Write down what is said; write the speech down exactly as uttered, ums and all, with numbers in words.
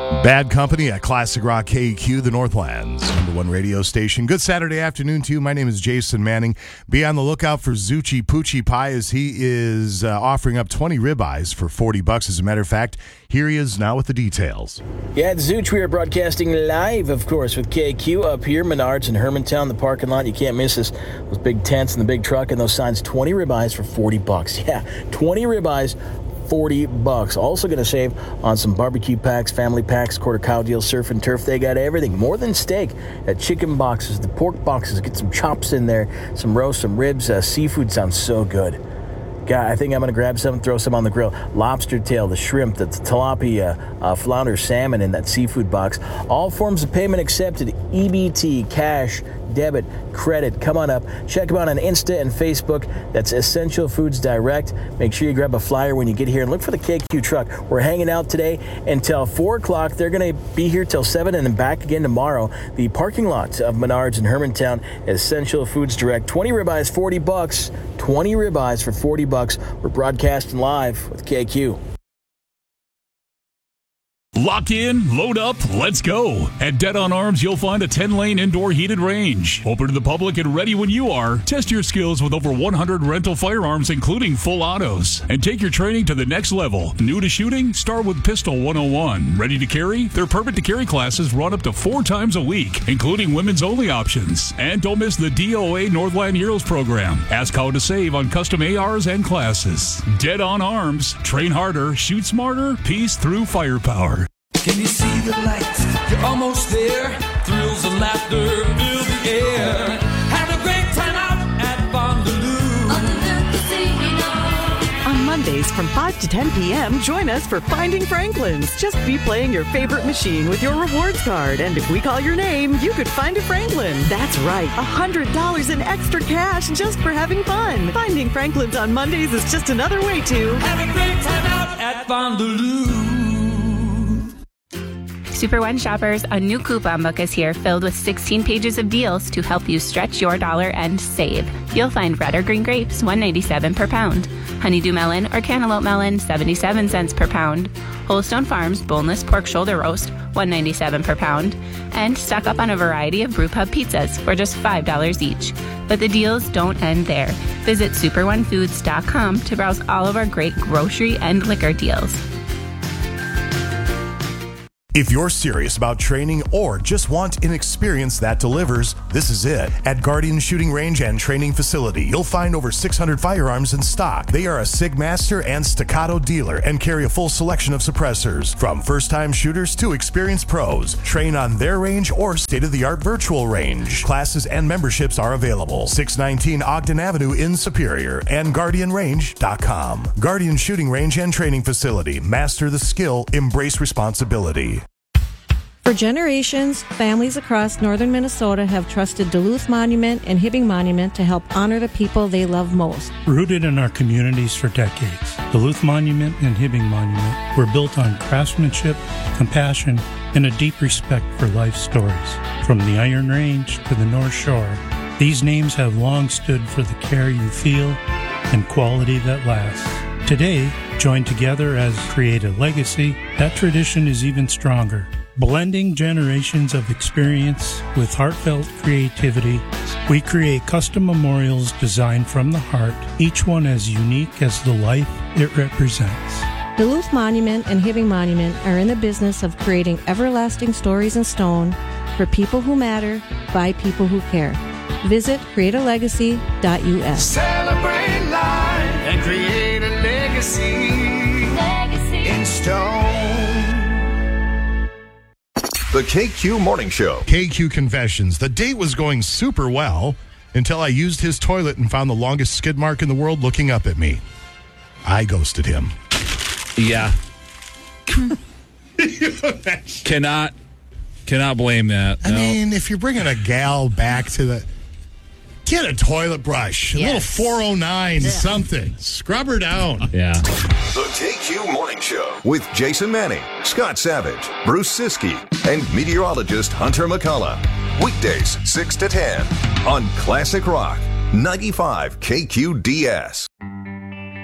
Bad Company at Classic Rock K Q, the Northland's number one radio station. Good Saturday afternoon to you. My name is Jason Manning. Be on the lookout for Zucci Poochie Pie as he is uh, offering up twenty ribeyes for forty bucks. As a matter of fact, here he is now with the details. Yeah, at Zucci, we are broadcasting live, of course, with K Q up here, Menards in Hermantown, the parking lot. You can't miss us. Those big tents and the big truck and those signs, twenty ribeyes for forty bucks. Yeah, twenty ribeyes. forty bucks. Also going to save on some barbecue packs, family packs, quarter cow deal, surf and turf. They got everything. More than steak. At chicken boxes, the pork boxes. Get some chops in there, some roast, some ribs. Uh, seafood sounds so good. God, I think I'm going to grab some and throw some on the grill. Lobster tail, the shrimp, the tilapia, uh, flounder, salmon in that seafood box. All forms of payment accepted. E B T, cash, debit, credit. Come on up. Check them out on Insta and Facebook. That's Essential Foods Direct. Make sure you grab a flyer when you get here and look for the K Q truck. We're hanging out today until four o'clock. They're going to be here till seven and then back again tomorrow. The parking lot of Menards in Hermantown, Essential Foods Direct. twenty ribeyes, forty bucks. twenty ribeyes for forty bucks. We're broadcasting live with K Q. Lock in, load up, let's go. At Dead on Arms, you'll find a ten-lane indoor heated range. Open to the public and ready when you are. Test your skills with over one hundred rental firearms, including full autos. And take your training to the next level. New to shooting? Start with Pistol one oh one. Ready to carry? Their permit to carry classes run up to four times a week, including women's only options. And don't miss the D O A Northland Heroes program. Ask how to save on custom A Rs and classes. Dead on Arms. Train harder, shoot smarter, peace through firepower. Can you see the lights? You're almost there. Thrills and laughter fill the air. Have a great time out at Fondaloo. On the casino. On Mondays from five to ten p.m., join us for Finding Franklin's. Just be playing your favorite machine with your rewards card. And if we call your name, you could find a Franklin. That's right, one hundred dollars in extra cash just for having fun. Finding Franklin's on Mondays is just another way to have a great time out at Fondaloo. Super One shoppers, a new coupon book is here filled with sixteen pages of deals to help you stretch your dollar and save. You'll find red or green grapes, one ninety-seven per pound. Honeydew melon or cantaloupe melon, seventy-seven cents per pound. Holstone Farms boneless pork shoulder roast, one ninety-seven per pound. And stock up on a variety of brewpub pizzas for just five dollars each. But the deals don't end there. Visit super one foods dot com to browse all of our great grocery and liquor deals. If you're serious about training or just want an experience that delivers, this is it. At Guardian Shooting Range and Training Facility, you'll find over six hundred firearms in stock. They are a SIG Master and Staccato dealer and carry a full selection of suppressors. From first-time shooters to experienced pros, train on their range or state-of-the-art virtual range. Classes and memberships are available. six nineteen Ogden Avenue in Superior and guardian range dot com. Guardian Shooting Range and Training Facility. Master the skill, embrace responsibility. For generations, families across northern Minnesota have trusted Duluth Monument and Hibbing Monument to help honor the people they love most. Rooted in our communities for decades, Duluth Monument and Hibbing Monument were built on craftsmanship, compassion, and a deep respect for life stories. From the Iron Range to the North Shore, these names have long stood for the care you feel and quality that lasts. Today, joined together as create a legacy, that tradition is even stronger. Blending generations of experience with heartfelt creativity, we create custom memorials designed from the heart, each one as unique as the life it represents. Duluth Monument and Hibbing Monument are in the business of creating everlasting stories in stone for people who matter, by people who care. Visit create a legacy dot U S. Celebrate life and create a legacy, legacy in stone. The K Q Morning Show. K Q Confessions. The date was going super well until I used his toilet and found the longest skid mark in the world looking up at me. I ghosted him. Yeah. cannot, cannot blame that. I no. mean, if you're bringing a gal back to the... Get a toilet brush. A Yes. little four oh nine, Yeah. something. Scrub her down. Yeah. The K Q Morning Show with Jason Manning, Scott Savage, Bruce Siskey, and meteorologist Hunter McCullough. Weekdays, six to ten on Classic Rock, ninety-five K Q D S.